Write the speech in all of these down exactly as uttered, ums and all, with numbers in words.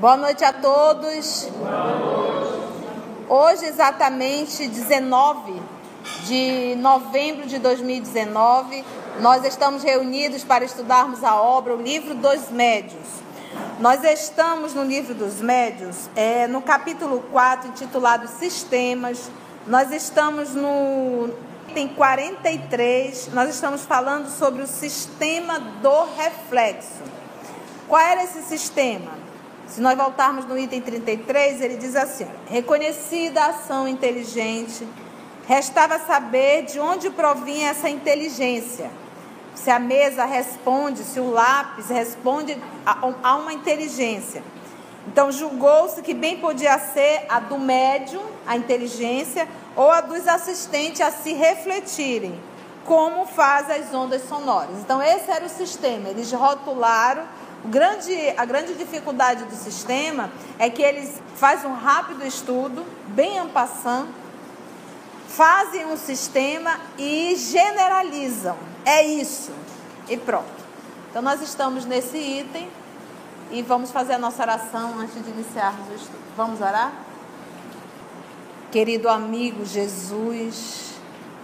Boa noite a todos. Hoje, exatamente dezenove de novembro de dois mil e dezenove, nós estamos reunidos para estudarmos a obra, o Livro dos Médiuns. Nós estamos no Livro dos Médiuns, é, no capítulo quatro, intitulado Sistemas. Nós estamos no item quarenta e três, nós estamos falando sobre o sistema do reflexo. Qual era esse sistema? Se nós voltarmos no item trinta e três, ele diz assim: reconhecida a ação inteligente, restava saber de onde provinha essa inteligência. Se a mesa responde, se o lápis responde a uma inteligência. Então, julgou-se que bem podia ser a do médium, a inteligência, ou a dos assistentes a se refletirem, como faz as ondas sonoras. Então, esse era o sistema. Eles rotularam. O grande, a grande dificuldade do sistema é que eles fazem um rápido estudo, bem en passant, fazem um sistema e generalizam. É isso. E pronto. Então, nós estamos nesse item e vamos fazer a nossa oração antes de iniciarmos o estudo. Vamos orar? Querido amigo Jesus,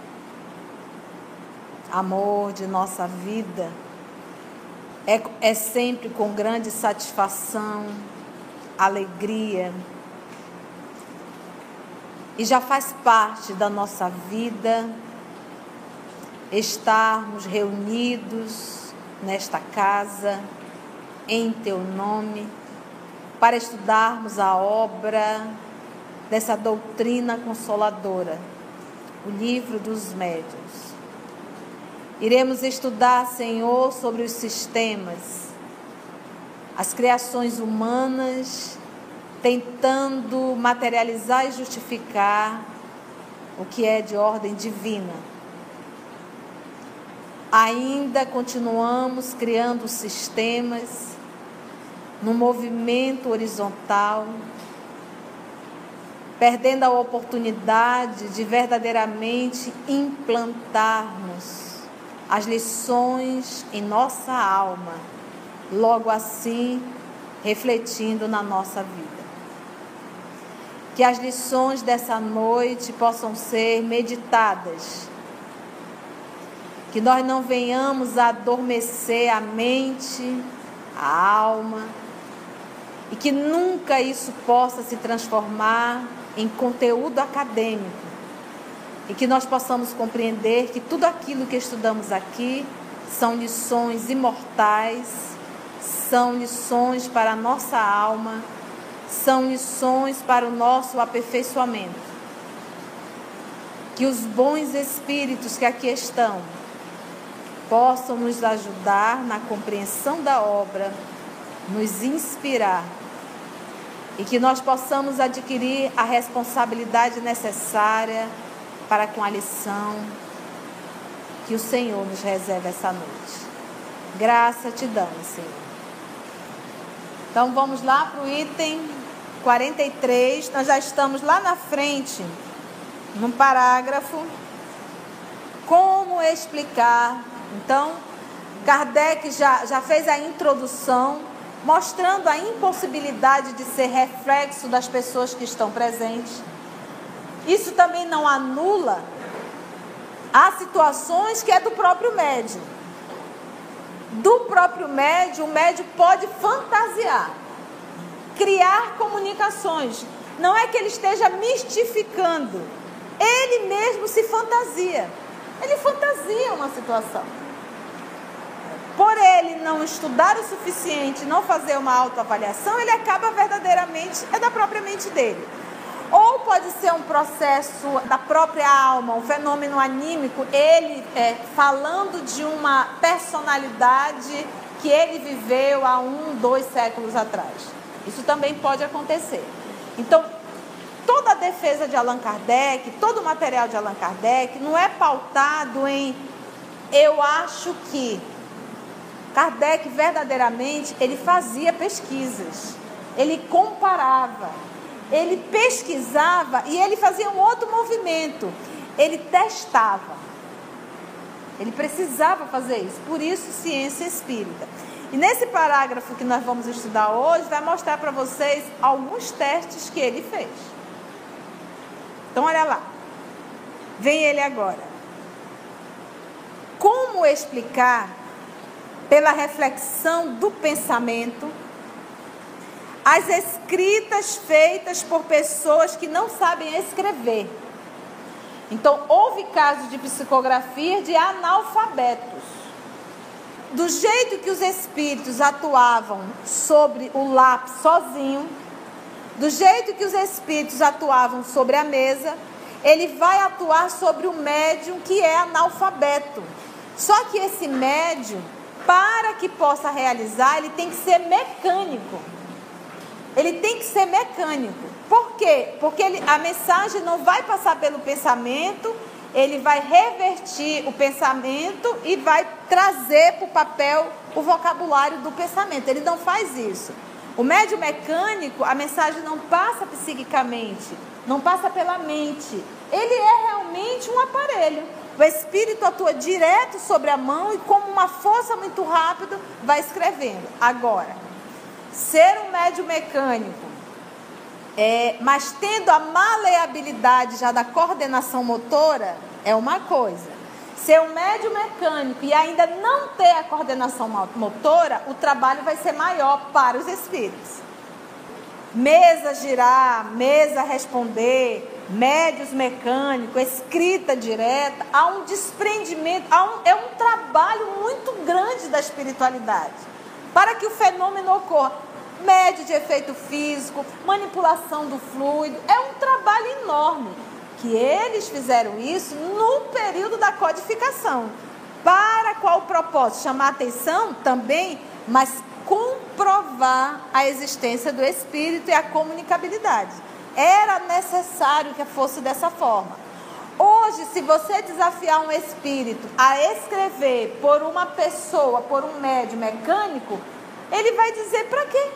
amor de nossa vida, É, é sempre com grande satisfação, alegria, e já faz parte da nossa vida estarmos reunidos nesta casa, em Teu nome, para estudarmos a obra dessa doutrina consoladora, o Livro dos Médiuns. Iremos estudar, Senhor, sobre os sistemas, as criações humanas, tentando materializar e justificar o que é de ordem divina. Ainda continuamos criando sistemas no movimento horizontal, perdendo a oportunidade de verdadeiramente implantarmos as lições em nossa alma, logo assim refletindo na nossa vida. Que as lições dessa noite possam ser meditadas, que nós não venhamos a adormecer a mente, a alma, e que nunca isso possa se transformar em conteúdo acadêmico, e que nós possamos compreender que tudo aquilo que estudamos aqui são lições imortais, são lições para a nossa alma, são lições para o nosso aperfeiçoamento. Que os bons espíritos que aqui estão possam nos ajudar na compreensão da obra, nos inspirar, e que nós possamos adquirir a responsabilidade necessária para com a lição que o Senhor nos reserva essa noite. Graça te damos, Senhor. Então, vamos lá para o item quarenta e três. Nós já estamos lá na frente, no parágrafo. Como explicar? Então, Kardec já, já fez a introdução, mostrando a impossibilidade de ser reflexo das pessoas que estão presentes. Isso também não anula as situações que é do próprio médium. Do próprio médium, o médium pode fantasiar, criar comunicações. Não é que ele esteja mistificando, ele mesmo se fantasia. Ele fantasia uma situação. Por ele não estudar o suficiente, não fazer uma autoavaliação, ele acaba verdadeiramente, é da própria mente dele. Ou pode ser um processo da própria alma, um fenômeno anímico, ele é, falando de uma personalidade que ele viveu há um, dois séculos atrás. Isso também pode acontecer. Então, toda a defesa de Allan Kardec, todo o material de Allan Kardec não é pautado em eu acho que. Kardec verdadeiramente, ele fazia pesquisas, ele comparava, ele pesquisava e ele fazia um outro movimento, ele testava. Ele precisava fazer isso, por isso ciência espírita. E nesse parágrafo que nós vamos estudar hoje, vai mostrar para vocês alguns testes que ele fez. Então, olha lá. Vem ele agora. Como explicar, pela reflexão do pensamento, as escritas feitas por pessoas que não sabem escrever? Então, houve casos de psicografia de analfabetos. Do jeito que os espíritos atuavam sobre o lápis sozinho, do jeito que os espíritos atuavam sobre a mesa, ele vai atuar sobre o médium que é analfabeto. Só que esse médium, para que possa realizar, ele tem que ser mecânico. Ele tem que ser mecânico. Por quê? Porque ele, a mensagem não vai passar pelo pensamento, ele vai reverter o pensamento e vai trazer para o papel o vocabulário do pensamento. Ele não faz isso. O médium mecânico, a mensagem não passa psiquicamente, não passa pela mente. Ele é realmente um aparelho. O espírito atua direto sobre a mão e, como uma força muito rápida, vai escrevendo. Agora, ser um médium mecânico, É, mas tendo a maleabilidade já da coordenação motora, é uma coisa. Ser um médium mecânico e ainda não ter a coordenação motora, o trabalho vai ser maior para os espíritos. Mesa girar, mesa responder, médios mecânicos, escrita direta, há um desprendimento, há um, é um trabalho muito grande da espiritualidade para que o fenômeno ocorra. Médio de efeito físico, manipulação do fluido, é um trabalho enorme, que eles fizeram isso no período da codificação. Para qual propósito? Chamar atenção também, mas comprovar a existência do espírito e a comunicabilidade. Era necessário que fosse dessa forma. Hoje, se você desafiar um espírito a escrever por uma pessoa, por um médium mecânico, ele vai dizer: para quê?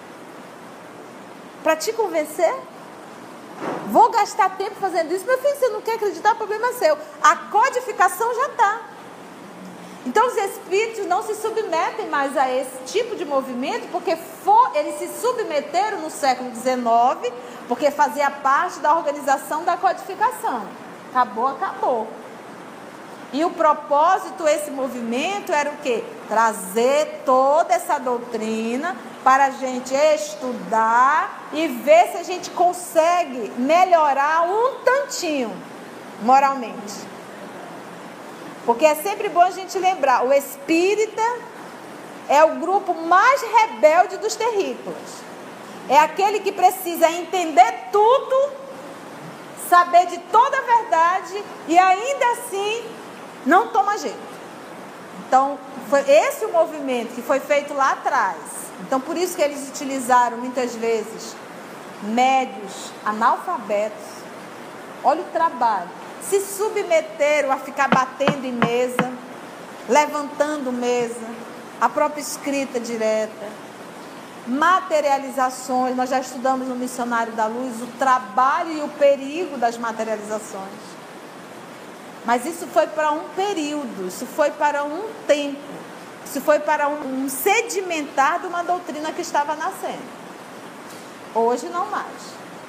Para te convencer? Vou gastar tempo fazendo isso? Meu filho, você não quer acreditar, o problema é seu. A codificação já está. Então, os espíritos não se submetem mais a esse tipo de movimento, porque for, eles se submeteram no século dezenove, porque fazia parte da organização da codificação. Acabou, acabou. E o propósito, esse movimento, era o quê? Trazer toda essa doutrina para a gente estudar e ver se a gente consegue melhorar um tantinho moralmente. Porque é sempre bom a gente lembrar, o espírita é o grupo mais rebelde dos terrícolas. É aquele que precisa entender tudo, saber de toda a verdade e ainda assim não toma jeito. Então, foi esse o movimento que foi feito lá atrás. Então, por isso que eles utilizaram muitas vezes médios analfabetos. Olha o trabalho. Se submeteram a ficar batendo em mesa, levantando mesa, a própria escrita direta, materializações. Nós já estudamos no Missionário da Luz o trabalho e o perigo das materializações. Mas isso foi para um período, isso foi para um tempo, isso foi para um, um sedimentar de uma doutrina que estava nascendo. Hoje não mais.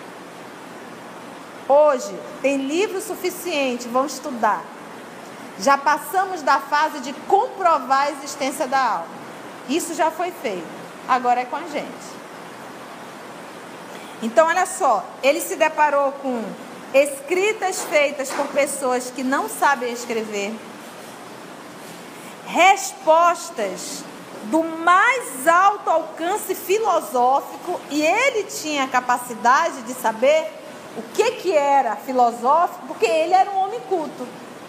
Hoje tem livro suficiente, vão estudar. Já passamos da fase de comprovar a existência da alma. Isso já foi feito, agora é com a gente. Então, olha só, ele se deparou com escritas feitas por pessoas que não sabem escrever, respostas do mais alto alcance filosófico, e ele tinha a capacidade de saber o que, que era filosófico, porque ele era um homem culto.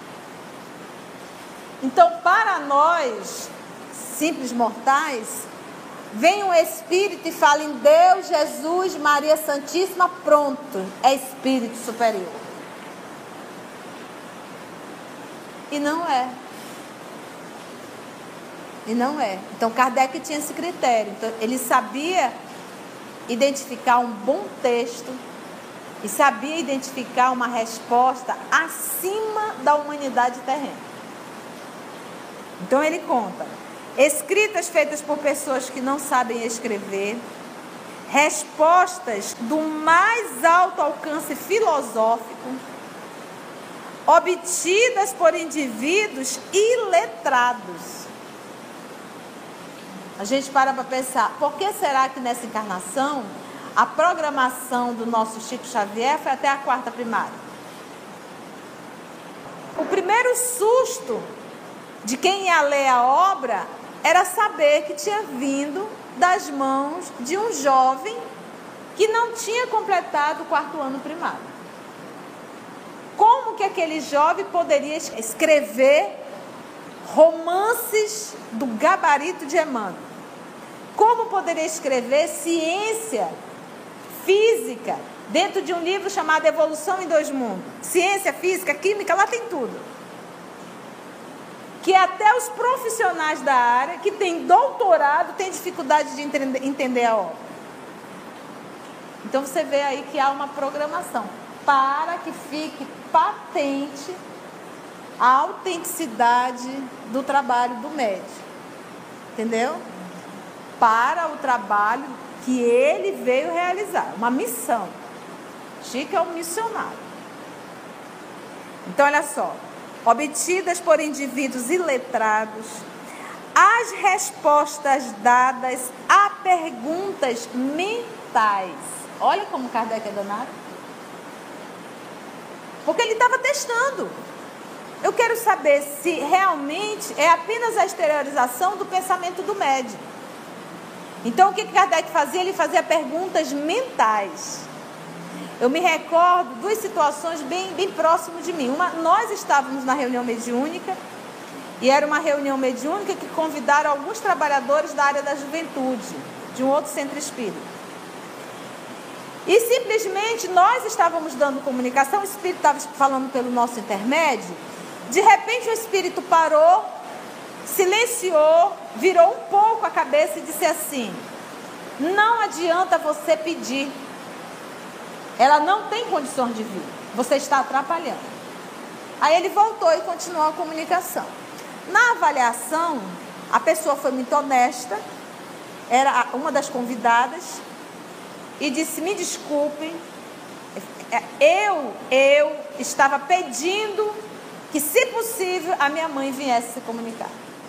Então, para nós, simples mortais, vem um espírito e fala em Deus, Jesus, Maria Santíssima, pronto, é espírito superior. E não é. E não é. Então, Kardec tinha esse critério. Então, ele sabia identificar um bom texto e sabia identificar uma resposta acima da humanidade terrena. Então, ele conta: escritas feitas por pessoas que não sabem escrever, respostas do mais alto alcance filosófico, obtidas por indivíduos iletrados. A gente para para pensar, por que será que nessa encarnação a programação do nosso Chico Xavier foi até a quarta primária? O primeiro susto de quem ia ler a obra era saber que tinha vindo das mãos de um jovem que não tinha completado o quarto ano primário. Como que aquele jovem poderia escrever romances do gabarito de Emmanuel? Como poderia escrever ciência, física, dentro de um livro chamado Evolução em Dois Mundos? Ciência, física, química, lá tem tudo. Que até os profissionais da área, que têm doutorado, têm dificuldade de entender a obra. Então você vê aí que há uma programação para que fique patente a autenticidade do trabalho do médium. Entendeu? Para o trabalho que ele veio realizar, uma missão. Chico é um missionário. Então olha só, obtidas por indivíduos iletrados, as respostas dadas a perguntas mentais. Olha como Kardec é danado. Porque ele estava testando. Eu quero saber se realmente é apenas a exteriorização do pensamento do médium. Então o que Kardec fazia? Ele fazia perguntas mentais. Eu me recordo de duas situações bem, bem próximas de mim. Uma, nós estávamos na reunião mediúnica, e era uma reunião mediúnica que convidaram alguns trabalhadores da área da juventude, de um outro centro espírita. E simplesmente nós estávamos dando comunicação, o espírito estava falando pelo nosso intermédio, de repente o espírito parou, silenciou, virou um pouco a cabeça e disse assim: não adianta você pedir. Ela não tem condições de vir. Você está atrapalhando. Aí ele voltou e continuou a comunicação. Na avaliação, a pessoa foi muito honesta, era uma das convidadas, e disse: me desculpem, eu, eu estava pedindo que, se possível, a minha mãe viesse se comunicar.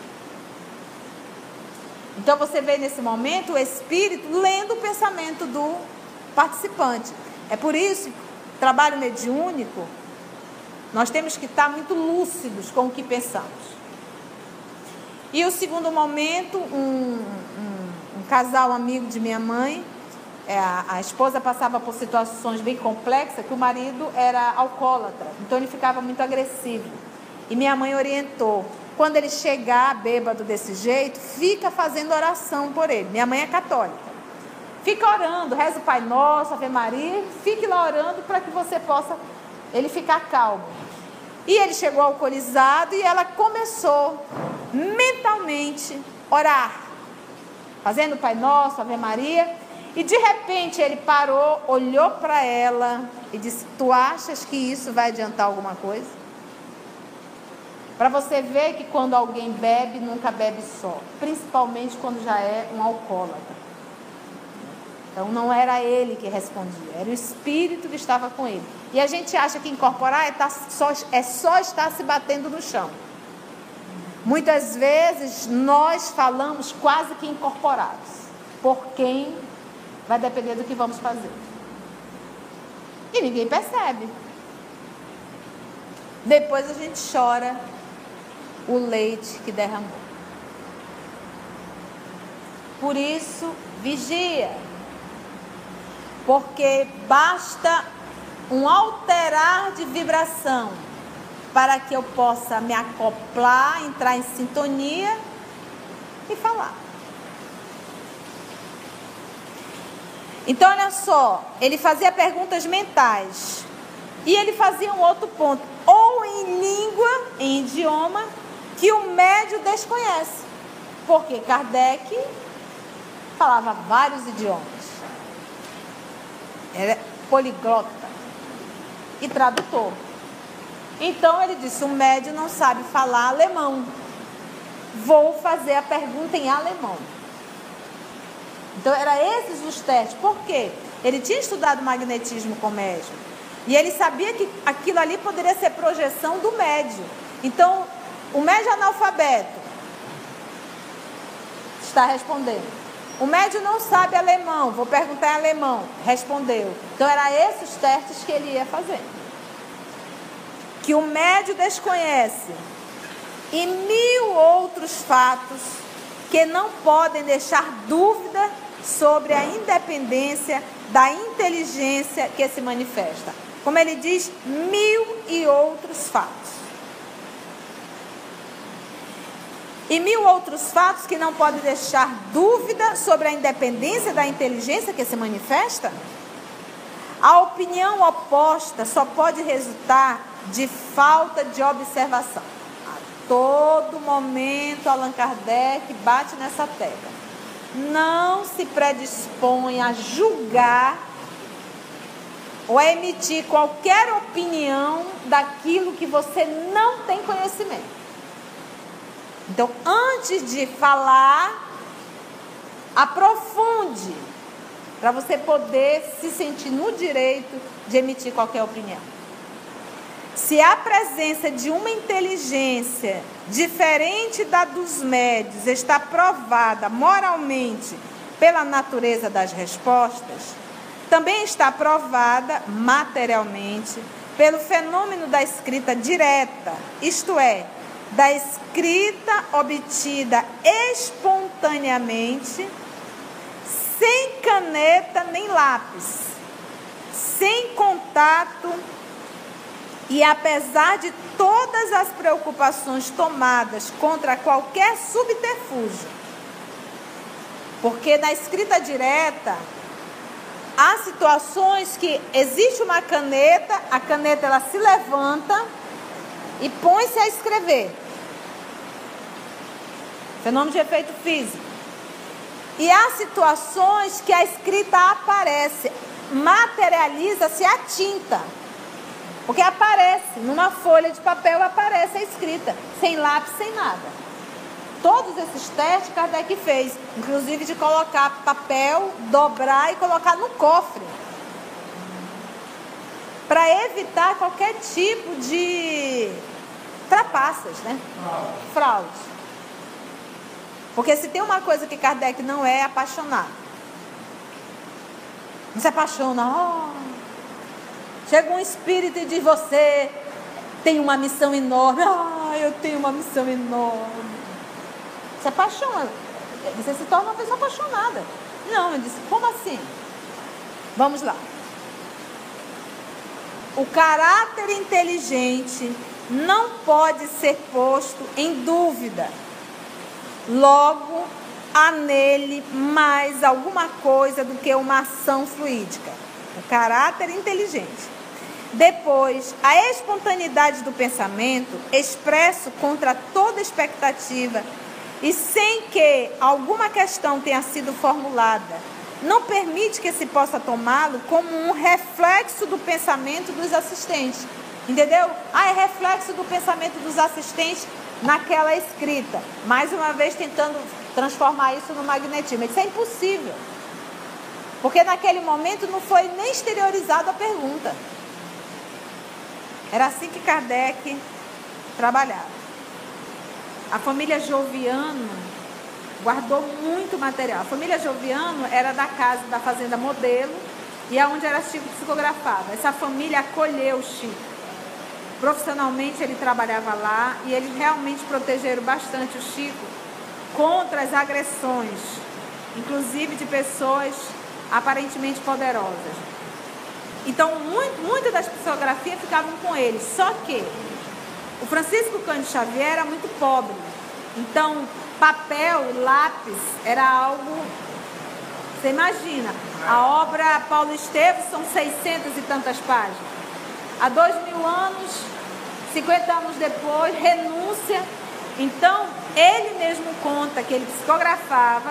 Então você vê nesse momento o espírito lendo o pensamento do participante. É por isso, trabalho mediúnico, nós temos que estar muito lúcidos com o que pensamos. E o segundo momento, um, um, um casal amigo de minha mãe, é, a, a esposa passava por situações bem complexas, que o marido era alcoólatra, então ele ficava muito agressivo. E minha mãe orientou: quando ele chegar bêbado desse jeito, fica fazendo oração por ele. Minha mãe é católica. Fica orando, reza o Pai Nosso, Ave Maria, fique lá orando para que você possa, ele ficar calmo. E ele chegou alcoolizado e ela começou mentalmente a orar, fazendo o Pai Nosso, Ave Maria, e de repente ele parou, olhou para ela e disse: tu achas que isso vai adiantar alguma coisa? Para você ver que quando alguém bebe, nunca bebe só, principalmente quando já é um alcoólatra. Então não era ele que respondia, era o espírito que estava com ele. E a gente acha que incorporar é, tá só, é só estar se batendo no chão. Muitas vezes nós falamos quase que incorporados. Por quem vai depender do que vamos fazer. E ninguém percebe. Depois a gente chora o leite que derramou. Por isso, vigia. Porque basta um alterar de vibração para que eu possa me acoplar, entrar em sintonia e falar. Então, olha só, ele fazia perguntas mentais. E ele fazia um outro ponto, ou em língua, em idioma, que o médium desconhece. Porque Kardec falava vários idiomas. Era poliglota e tradutor. Então ele disse: o médium não sabe falar alemão. vou fazer a pergunta em alemão. Então, eram esses os testes. Por quê? Ele tinha estudado magnetismo com médium. E ele sabia que aquilo ali poderia ser projeção do médium. Então, o médium analfabeto está respondendo. O médium não sabe alemão, vou perguntar em alemão. Respondeu. Então, eram esses os testes que ele ia fazer. Que o médium desconhece. E mil outros fatos que não podem deixar dúvida sobre a independência da inteligência que se manifesta. Como ele diz, mil e outros fatos. E mil outros fatos que não podem deixar dúvida sobre a independência da inteligência que se manifesta? A opinião oposta só pode resultar de falta de observação. A todo momento, Allan Kardec bate nessa tecla. Não se predispõe a julgar ou a emitir qualquer opinião daquilo que você não tem conhecimento. Então, antes de falar, aprofunde, para você poder se sentir no direito de emitir qualquer opinião. Se a presença de uma inteligência diferente da dos médios está provada moralmente pela natureza das respostas, também está provada materialmente pelo fenômeno da escrita direta, isto é, da escrita obtida espontaneamente, sem caneta nem lápis, sem contato e apesar de todas as preocupações tomadas contra qualquer subterfúgio. Porque na escrita direta, há situações que existe uma caneta, a caneta ela se levanta e põe-se a escrever. Fenômeno de efeito físico. E há situações que a escrita aparece, materializa-se a tinta. Porque aparece, numa folha de papel aparece a escrita, sem lápis, sem nada. Todos esses testes Kardec fez, inclusive de colocar papel, dobrar e colocar no cofre. Para evitar qualquer tipo de trapaças, né? Fraude. Porque se tem uma coisa que Kardec não é, é apaixonado. Não se apaixona, oh. Chega um espírito e diz, você tem uma missão enorme. Ah, eu tenho uma missão enorme. Se apaixona. Você se torna uma pessoa apaixonada. Não, eu disse, como assim? Vamos lá. O caráter inteligente não pode ser posto em dúvida. Logo, há nele mais alguma coisa do que uma ação fluídica. O caráter inteligente. Depois, a espontaneidade do pensamento, expresso contra toda expectativa e sem que alguma questão tenha sido formulada, não permite que se possa tomá-lo como um reflexo do pensamento dos assistentes. Entendeu? Ah, é reflexo do pensamento dos assistentes naquela escrita. Mais uma vez tentando transformar isso no magnetismo. Isso é impossível. Porque naquele momento não foi nem exteriorizada a pergunta. Era assim que Kardec trabalhava. A família Joviano guardou muito material. A família Joviano era da casa da Fazenda Modelo e é onde era Chico psicografado. Essa família acolheu Chico. Profissionalmente ele trabalhava lá e eles realmente protegeram bastante o Chico contra as agressões, inclusive de pessoas aparentemente poderosas. Então, muito, muitas das psicografias ficavam com ele. Só que o Francisco Cândido Xavier era muito pobre. Então, papel e lápis era algo... Você imagina, a obra Paulo Esteves são seiscentas e tantas páginas. Há dois mil anos, cinquenta anos depois, renúncia. Então, ele mesmo conta que ele psicografava,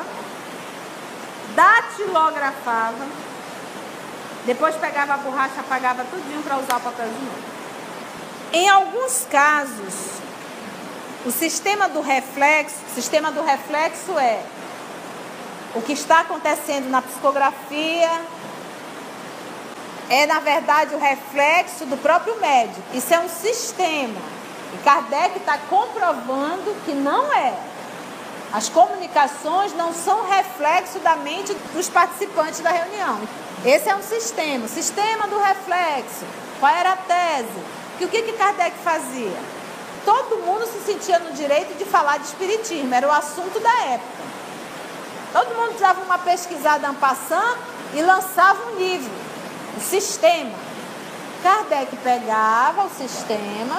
datilografava, depois pegava a borracha, apagava tudinho para usar o papel de novo. Em alguns casos, O sistema do reflexo, o sistema do reflexo é o que está acontecendo na psicografia, é na verdade o reflexo do próprio médium. Isso é um sistema. E Kardec está comprovando que não é. As comunicações não são reflexo da mente dos participantes da reunião. Esse é um sistema, o sistema do reflexo. Qual era a tese? Que o que, que Kardec fazia? Todo mundo se sentia no direito de falar de espiritismo, era o assunto da época. Todo mundo dava uma pesquisada en passant e lançava um livro, o sistema. Kardec pegava o sistema,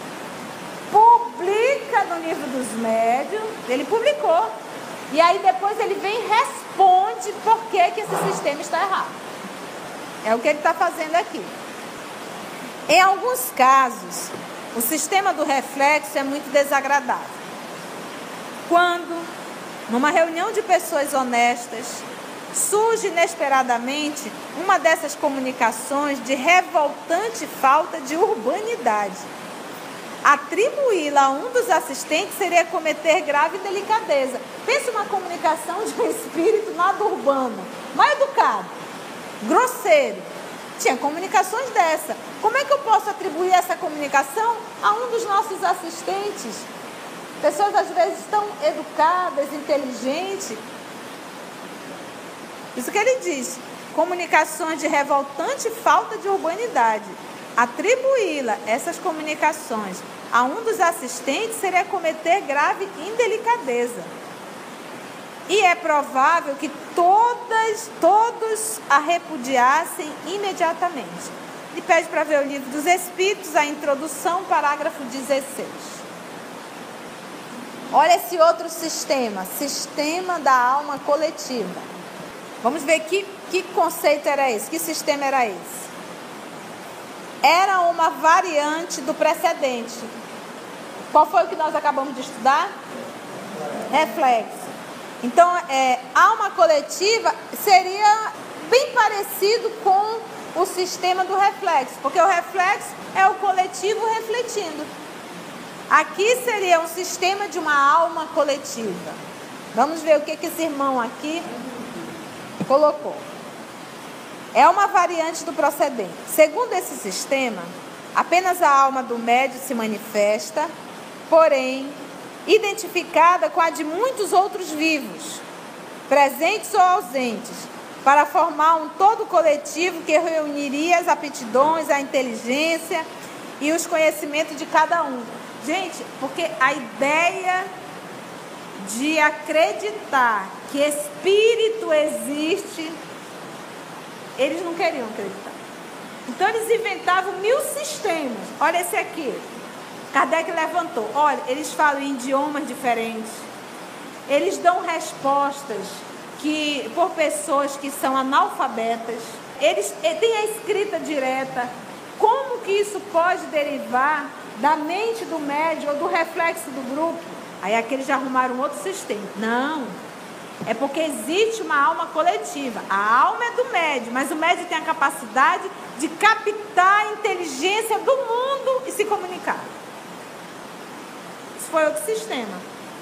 publica no Livro dos Médiuns, ele publicou. E aí depois ele vem e responde por que, que esse sistema está errado. É o que ele está fazendo aqui. Em alguns casos, o sistema do reflexo é muito desagradável. Quando, numa reunião de pessoas honestas, surge inesperadamente uma dessas comunicações de revoltante falta de urbanidade. Atribuí-la a um dos assistentes seria cometer grave delicadeza. Pensa uma comunicação de um espírito nada urbano, mal educado, grosseiro. Tinha comunicações dessa. Como é que eu posso atribuir essa comunicação a um dos nossos assistentes? Pessoas às vezes tão educadas, inteligentes. Isso que ele diz. Comunicações de revoltante falta de urbanidade. Atribuí-la, essas comunicações, a um dos assistentes seria cometer grave indelicadeza. E é provável que todas, todos a repudiassem imediatamente. Ele pede para ver o Livro dos Espíritos, a introdução, parágrafo dezesseis. Olha esse outro sistema, sistema da alma coletiva. Vamos ver que, que conceito era esse, que sistema era esse. Era uma variante do precedente. Qual foi o que nós acabamos de estudar? Reflexo. Então, é, alma coletiva seria bem parecido com o sistema do reflexo, porque o reflexo é o coletivo refletindo. Aqui seria um sistema de uma alma coletiva. Vamos ver o que, que esse irmão aqui colocou. É uma variante do procedente. Segundo esse sistema, apenas a alma do médium se manifesta, porém, identificada com a de muitos outros vivos, presentes ou ausentes, para formar um todo coletivo que reuniria as aptidões, a inteligência e os conhecimentos de cada um. Gente, porque a ideia de acreditar que espírito existe, eles não queriam acreditar. Então eles inventavam mil sistemas. Olha esse aqui. Kardec levantou. Olha, eles falam em idiomas diferentes. Eles dão respostas que, por pessoas que são analfabetas. Eles têm a escrita direta. Como que isso pode derivar da mente do médium ou do reflexo do grupo? Aí aqueles já arrumaram outro sistema. Não. É porque existe uma alma coletiva. A alma é do médium, mas o médium tem a capacidade de captar a inteligência do mundo e se comunicar. Isso foi outro sistema.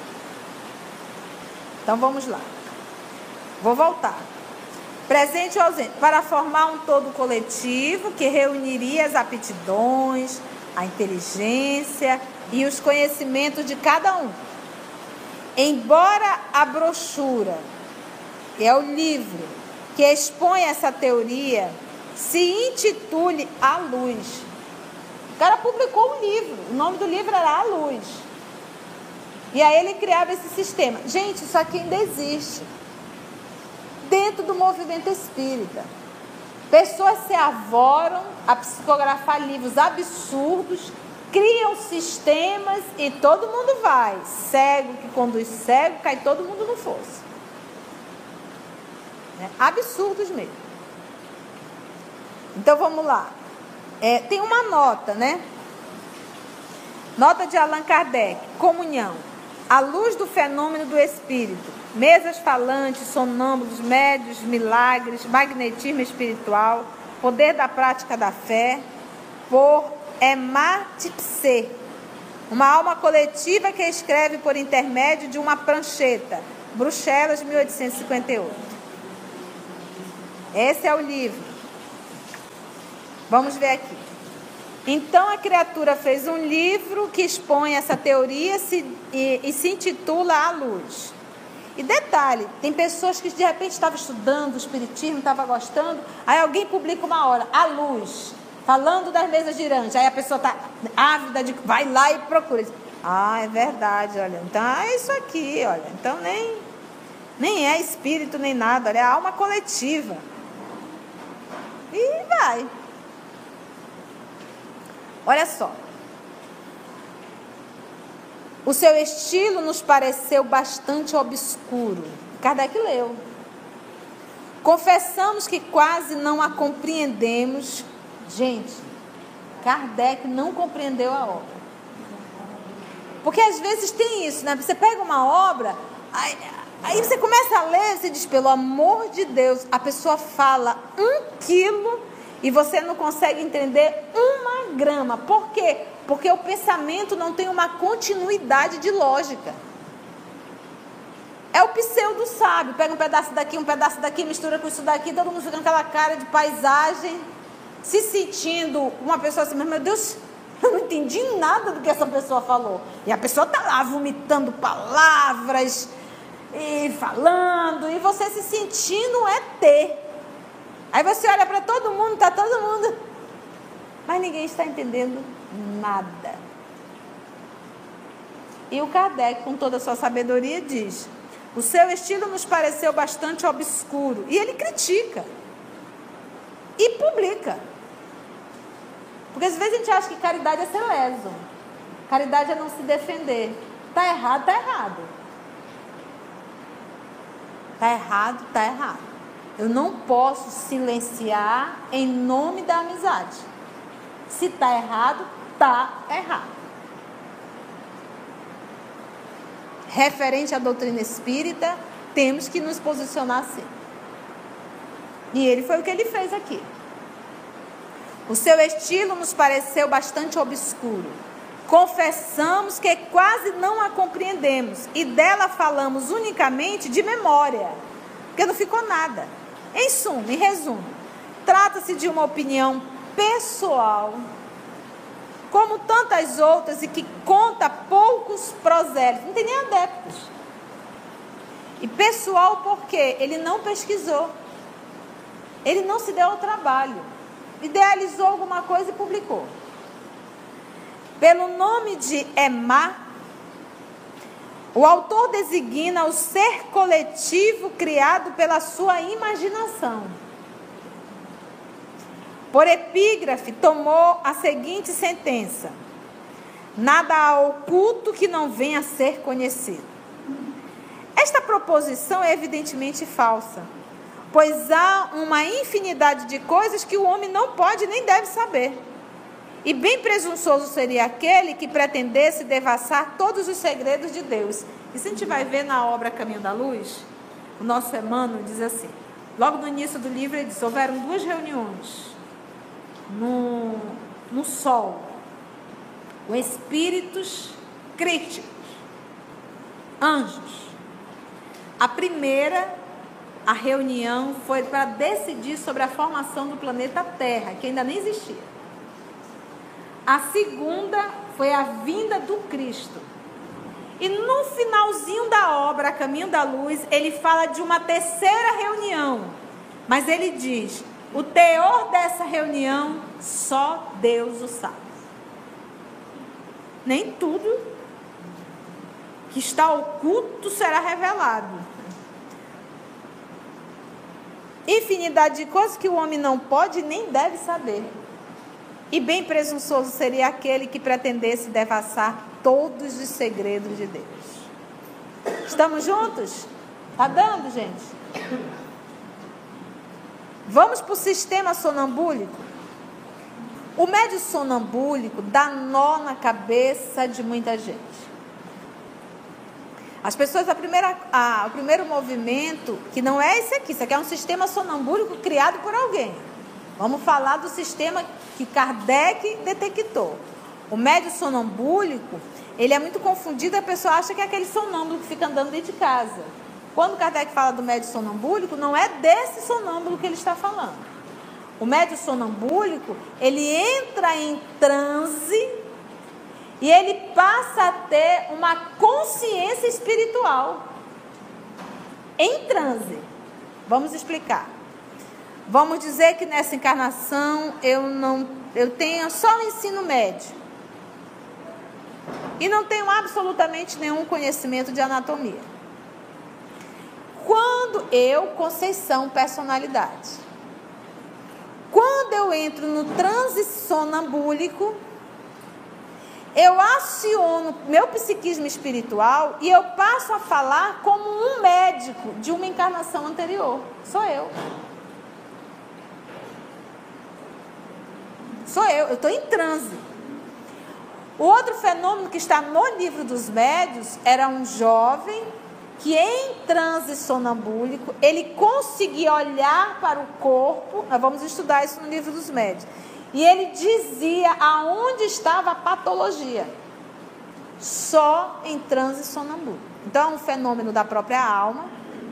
Então vamos lá. Vou voltar. Presente ou ausente, para formar um todo coletivo que reuniria as aptidões, a inteligência e os conhecimentos de cada um. Embora a brochura, que é o livro que expõe essa teoria, se intitule A Luz. O cara publicou um livro, o nome do livro era A Luz. E aí ele criava esse sistema. Gente, isso aqui ainda existe. Dentro do movimento espírita. Pessoas se arvoram a psicografar livros absurdos, criam sistemas e todo mundo vai. Cego que conduz cego, cai todo mundo no fosso. É, absurdos mesmo. Então vamos lá. É, tem uma nota, né? Nota de Allan Kardec. Comunhão. À luz do fenômeno do espírito. Mesas falantes, sonâmbulos, médios, milagres, magnetismo espiritual, poder da prática da fé, por Ematipse, Uma alma coletiva que escreve por intermédio de uma prancheta. Bruxelas, mil oitocentos e cinquenta e oito. Esse é o livro. Vamos ver aqui. Então a criatura fez um livro que expõe essa teoria se, e, e se intitula A Luz. E detalhe, tem pessoas que de repente estavam estudando o espiritismo, estavam gostando, aí alguém publica uma hora, A Luz, falando das mesas girantes, aí a pessoa está ávida, de, vai lá e procura. Ah, é verdade, olha, então é isso aqui, olha, então nem, nem é espírito nem nada, olha, é alma coletiva. E vai. Olha só. O seu estilo nos pareceu bastante obscuro. Kardec leu. Confessamos que quase não a compreendemos. Gente, Kardec não compreendeu a obra. Porque às vezes tem isso, né? Você pega uma obra, aí, aí você começa a ler, você diz, pelo amor de Deus, a pessoa fala um quilo e você não consegue entender uma grama. Por quê? Porque o pensamento não tem uma continuidade de lógica. É o pseudo sábio. Pega um pedaço daqui, um pedaço daqui, mistura com isso daqui, todo mundo fica com aquela cara de paisagem, se sentindo uma pessoa assim, mas meu Deus, eu não entendi nada do que essa pessoa falou. E a pessoa está lá vomitando palavras, e falando, e você se sentindo um E T. Aí você olha para todo mundo, está todo mundo, mas ninguém está entendendo nada. E o Kardec, com toda a sua sabedoria, diz: o seu estilo nos pareceu bastante obscuro. E ele critica. E publica. Porque às vezes a gente acha que caridade é ser leso. Caridade é não se defender. Está errado, está errado. Está errado, está errado. Eu não posso silenciar em nome da amizade. Se está errado, está errado. Referente à doutrina espírita, temos que nos posicionar assim. E ele foi o que ele fez aqui. O seu estilo nos pareceu bastante obscuro. Confessamos que quase não a compreendemos e dela falamos unicamente de memória, porque não ficou nada. Em suma, em resumo, trata-se de uma opinião pessoal, como tantas outras, e que conta poucos prosélitos, não tem nem adeptos. E pessoal porque ele não pesquisou, ele não se deu ao trabalho, idealizou alguma coisa e publicou. Pelo nome de Emá, o autor designa o ser coletivo criado pela sua imaginação. Por epígrafe, tomou a seguinte sentença: nada há oculto que não venha a ser conhecido. Esta proposição é evidentemente falsa, pois há uma infinidade de coisas que o homem não pode nem deve saber. E bem presunçoso seria aquele que pretendesse devassar todos os segredos de Deus. E se a gente vai ver na obra Caminho da Luz, o nosso Emmanuel diz assim, logo no início do livro ele diz, houveram duas reuniões no, no sol, com espíritos críticos, anjos. A primeira, a reunião foi para decidir sobre a formação do planeta Terra, que ainda nem existia. A segunda foi a vinda do Cristo. E no finalzinho da obra, Caminho da Luz, ele fala de uma terceira reunião. Mas ele diz, o teor dessa reunião, só Deus o sabe. Nem tudo que está oculto será revelado. Infinidade de coisas que o homem não pode nem deve saber. E bem presunçoso seria aquele que pretendesse devassar todos os segredos de Deus. Estamos juntos? Está dando, gente? Vamos para o sistema sonambúlico? O médio sonambúlico dá nó na cabeça de muita gente. As pessoas, a primeira, a, o primeiro movimento, que não é esse aqui, isso aqui é um sistema sonambúlico criado por alguém. Vamos falar do sistema que Kardec detectou. O médium sonambúlico, ele é muito confundido, a pessoa acha que é aquele sonâmbulo que fica andando dentro de casa. Quando Kardec fala do médium sonambúlico, não é desse sonâmbulo que ele está falando. O médium sonambúlico, ele entra em transe e ele passa a ter uma consciência espiritual. Em transe. Vamos explicar. Vamos dizer que nessa encarnação eu, não, eu tenho só o ensino médio. E não tenho absolutamente nenhum conhecimento de anatomia. Quando eu, Conceição, personalidade, quando eu entro no transe sonambúlico, eu aciono meu psiquismo espiritual e eu passo a falar como um médico de uma encarnação anterior. Sou eu. Sou eu, eu estou em transe. O outro fenômeno que está no livro dos médios era um jovem que em transe sonambúlico, ele conseguia olhar para o corpo, nós vamos estudar isso no livro dos médios, e ele dizia aonde estava a patologia, só em transe sonambúlico. Então é um fenômeno da própria alma,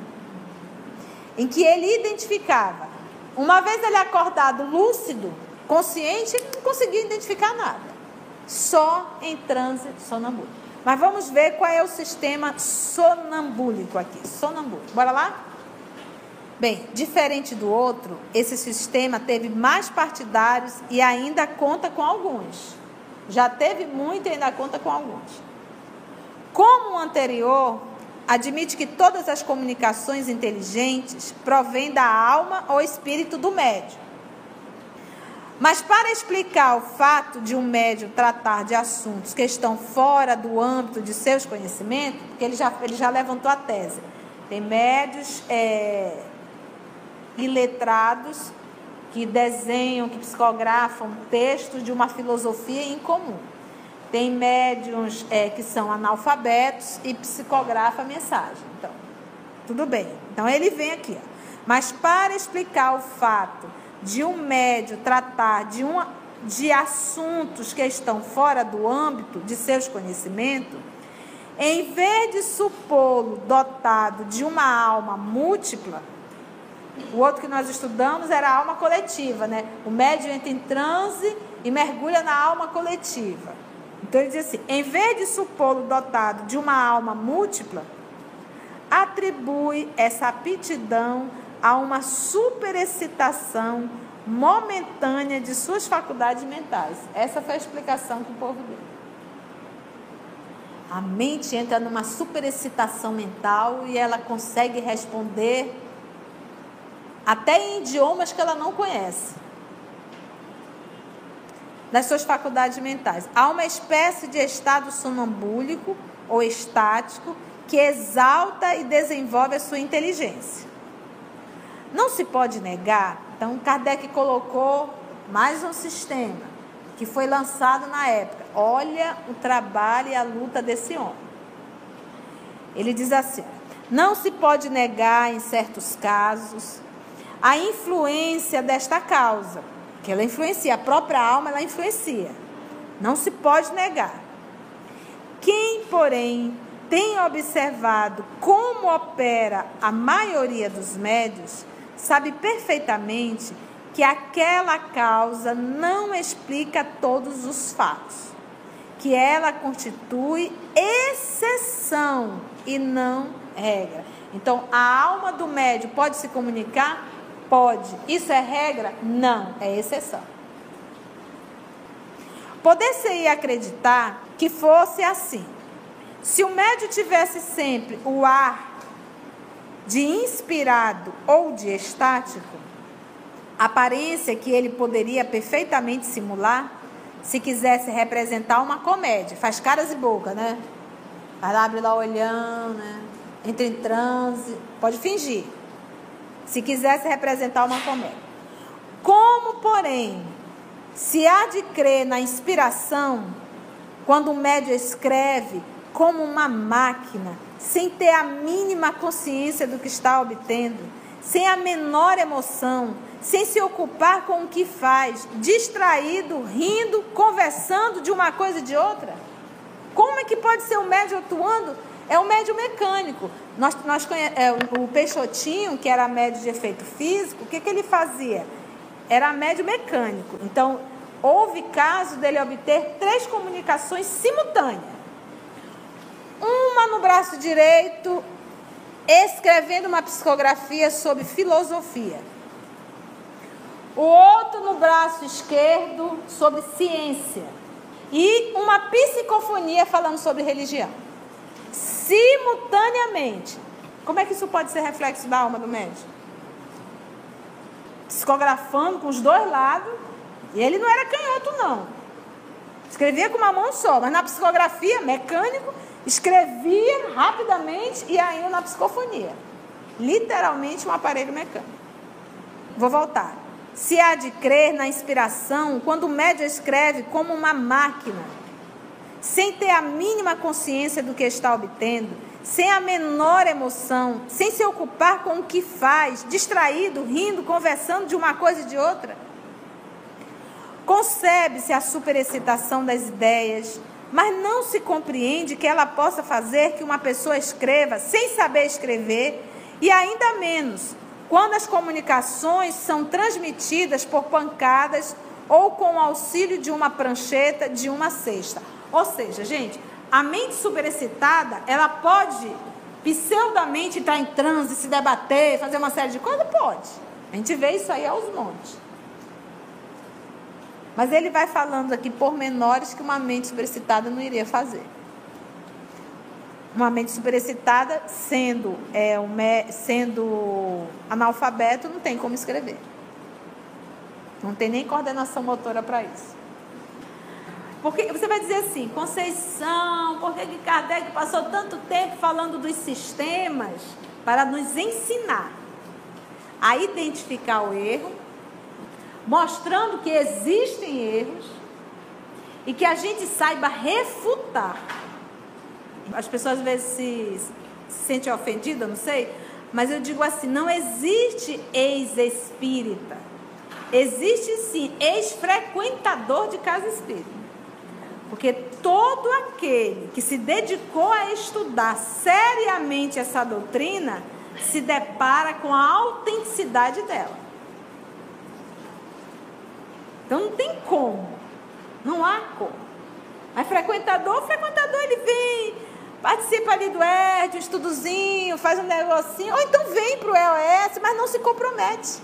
em que ele identificava, uma vez ele acordado lúcido, consciente, ele não conseguia identificar nada, só em transe sonambúlico. Mas vamos ver qual é o sistema sonambúlico aqui. Sonambúlico. Bora lá? Bem, diferente do outro, esse sistema teve mais partidários e ainda conta com alguns. Já teve muito e ainda conta com alguns. Como o anterior, admite que todas as comunicações inteligentes provêm da alma ou espírito do médium. Mas para explicar o fato de um médium tratar de assuntos que estão fora do âmbito de seus conhecimentos, porque ele já, ele já levantou a tese, tem médios é, iletrados que desenham, que psicografam textos de uma filosofia incomum. Tem médiuns é, que são analfabetos e psicografam a mensagem. Então, tudo bem. Então ele vem aqui. Ó. Mas para explicar o fato de um médium tratar de, uma, de assuntos que estão fora do âmbito de seus conhecimentos, em vez de supô-lo dotado de uma alma múltipla, o outro que nós estudamos era a alma coletiva, né? O médium entra em transe e mergulha na alma coletiva. Então ele diz assim, em vez de supô-lo dotado de uma alma múltipla, atribui essa aptidão a uma superexcitação momentânea de suas faculdades mentais. Essa foi a explicação que o povo deu. A mente entra numa superexcitação mental e ela consegue responder até em idiomas que ela não conhece. Das suas faculdades mentais. Há uma espécie de estado sonambúlico ou estático que exalta e desenvolve a sua inteligência. Não se pode negar, então Kardec colocou mais um sistema que foi lançado na época. Olha o trabalho e a luta desse homem. Ele diz assim, não se pode negar em certos casos a influência desta causa, que ela influencia, a própria alma ela influencia. Não se pode negar. Quem, porém, tem observado como opera a maioria dos médios, sabe perfeitamente que aquela causa não explica todos os fatos, que ela constitui exceção e não regra. Então, a alma do médium pode se comunicar? Pode. Isso é regra? Não, é exceção. Poder-se-ia acreditar que fosse assim. Se o médium tivesse sempre o ar de inspirado ou de estático, aparência que ele poderia perfeitamente simular, se quisesse representar uma comédia, faz caras e boca, né? Vai lá, abre lá olhando, né? Entra em transe, pode fingir. Se quisesse representar uma comédia. Como, porém, se há de crer na inspiração, quando o médium escreve como uma máquina, sem ter a mínima consciência do que está obtendo, sem a menor emoção, sem se ocupar com o que faz, distraído, rindo, conversando de uma coisa e de outra? Como é que pode ser o médium atuando? É um médium mecânico. Nós, nós conhe... é, o Peixotinho, que era médium de efeito físico, o que, que ele fazia? Era médium mecânico. Então, houve caso dele obter três comunicações simultâneas. Uma no braço direito, escrevendo uma psicografia sobre filosofia. O outro no braço esquerdo, sobre ciência. E uma psicofonia falando sobre religião. Simultaneamente. Como é que isso pode ser reflexo da alma do médium? Psicografando com os dois lados. E ele não era canhoto, não. Escrevia com uma mão só. Mas na psicografia, mecânico, escrevia rapidamente e ainda na psicofonia. Literalmente um aparelho mecânico. Vou voltar. Se há de crer na inspiração, quando o médium escreve como uma máquina, sem ter a mínima consciência do que está obtendo, sem a menor emoção, sem se ocupar com o que faz, distraído, rindo, conversando de uma coisa e de outra. Concebe-se a superexcitação das ideias, mas não se compreende que ela possa fazer que uma pessoa escreva sem saber escrever, e ainda menos quando as comunicações são transmitidas por pancadas ou com o auxílio de uma prancheta, de uma cesta. Ou seja, gente, a mente superexcitada, ela pode pseudamente entrar em transe, se debater, fazer uma série de coisas? Pode. A gente vê isso aí aos montes. Mas ele vai falando aqui pormenores que uma mente superexcitada não iria fazer. Uma mente superexcitada, sendo, é, um, sendo analfabeto, não tem como escrever. Não tem nem coordenação motora para isso. Porque você vai dizer assim, Conceição, por que Kardec passou tanto tempo falando dos sistemas para nos ensinar a identificar o erro, mostrando que existem erros e que a gente saiba refutar. As pessoas às vezes se, se sentem ofendidas, não sei, mas eu digo assim, não existe ex-espírita. Existe sim ex-frequentador de casa espírita. Porque todo aquele que se dedicou a estudar seriamente essa doutrina se depara com a autenticidade dela. Então não tem como, não há como. Mas frequentador, frequentador ele vem, participa ali do E R D, um estudozinho, faz um negocinho, ou então vem para o E O S, mas não se compromete.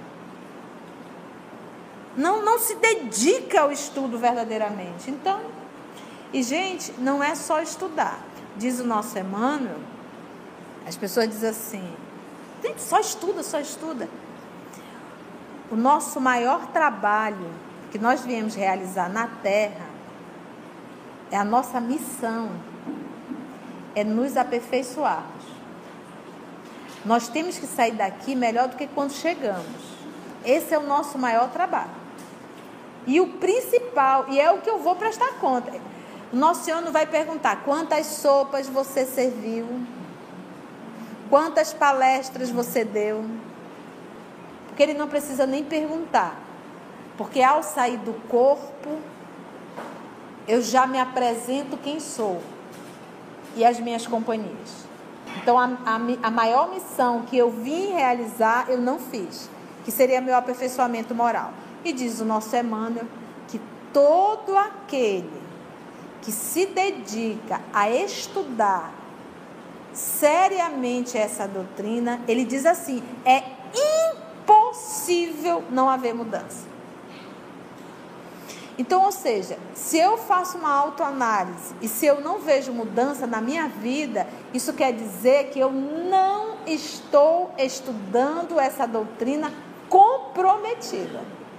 Não, não se dedica ao estudo verdadeiramente. Então, e gente, não é só estudar. Diz o nosso Emmanuel, as pessoas dizem assim, só estuda, só estuda. O nosso maior trabalho que nós viemos realizar na Terra é a nossa missão, é nos aperfeiçoarmos. Nós temos que sair daqui melhor do que quando chegamos. Esse é o nosso maior trabalho. E o principal, e é o que eu vou prestar conta, o nosso Senhor não vai perguntar quantas sopas você serviu, quantas palestras você deu, porque Ele não precisa nem perguntar, porque ao sair do corpo, eu já me apresento quem sou e as minhas companhias. Então a, a, a maior missão que eu vim realizar, eu não fiz, que seria meu aperfeiçoamento moral. E diz o nosso Emmanuel que todo aquele que se dedica a estudar seriamente essa doutrina, ele diz assim, é impossível não haver mudança. Então, ou seja, se eu faço uma autoanálise e se eu não vejo mudança na minha vida, isso quer dizer que eu não estou estudando essa doutrina comprometida.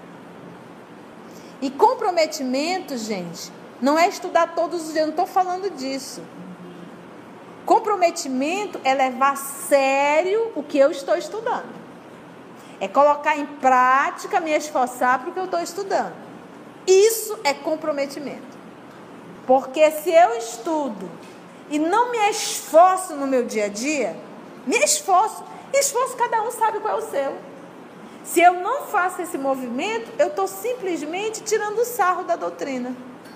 E comprometimento, gente, não é estudar todos os dias, eu não estou falando disso. Comprometimento é levar a sério o que eu estou estudando. É colocar em prática, me esforçar para o que eu estou estudando. Isso é comprometimento. Porque se eu estudo e não me esforço no meu dia a dia, me esforço. Esforço, cada um sabe qual é o seu. Se eu não faço esse movimento, eu estou simplesmente tirando o sarro da doutrina.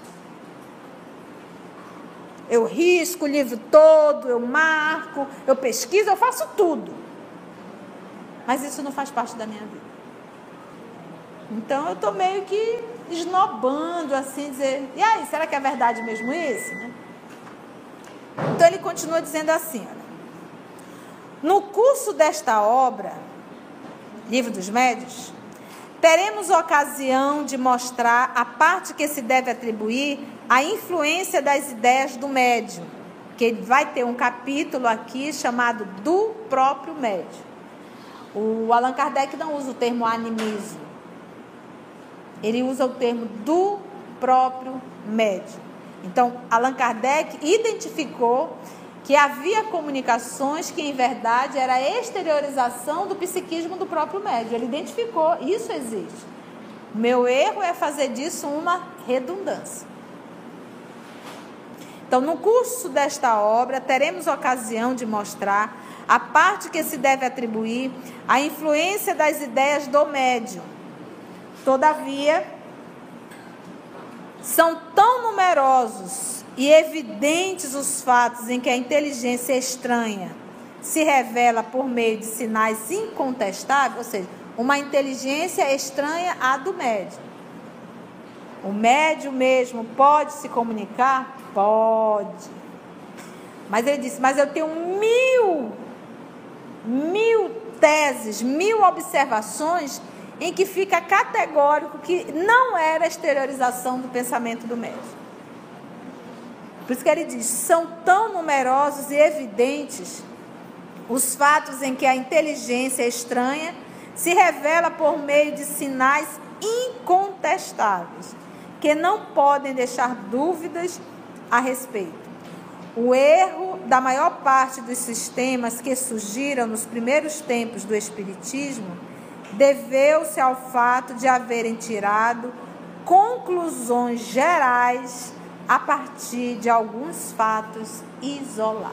Eu risco o livro todo, eu marco, eu pesquiso, eu faço tudo. Mas isso não faz parte da minha vida. Então eu estou meio que esnobando, assim, dizer, e aí, será que é verdade mesmo isso? Né? Então ele continua dizendo assim, olha, no curso desta obra, Livro dos Médiuns, teremos ocasião de mostrar a parte que se deve atribuir à influência das ideias do médium, que ele vai ter um capítulo aqui chamado do próprio médium. O Allan Kardec não usa o termo animismo, ele usa o termo do próprio médium. Então, Allan Kardec identificou que havia comunicações que, em verdade, era a exteriorização do psiquismo do próprio médium. Ele identificou, isso existe. O meu erro é fazer disso uma redundância. Então, no curso desta obra, teremos ocasião de mostrar a parte que se deve atribuir à influência das ideias do médium. Todavia, são tão numerosos e evidentes os fatos em que a inteligência estranha se revela por meio de sinais incontestáveis, ou seja, uma inteligência estranha à do médium. O médium mesmo pode se comunicar? Pode. Mas ele disse, mas eu tenho mil, mil teses, mil observações em que fica categórico que não era a exteriorização do pensamento do médium. Por isso que ele diz, são tão numerosos e evidentes os fatos em que a inteligência estranha se revela por meio de sinais incontestáveis, que não podem deixar dúvidas a respeito. O erro da maior parte dos sistemas que surgiram nos primeiros tempos do Espiritismo deveu-se ao fato de haverem tirado conclusões gerais a partir de alguns fatos isolados.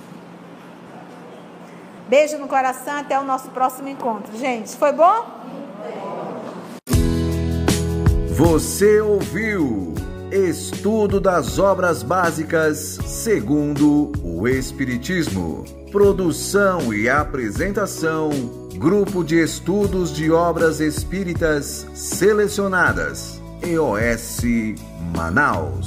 Beijo no coração, até o nosso próximo encontro. Gente, foi bom? Você ouviu Estudo das Obras Básicas segundo o Espiritismo. Produção e apresentação, Grupo de Estudos de Obras Espíritas Selecionadas, E O S Manaus.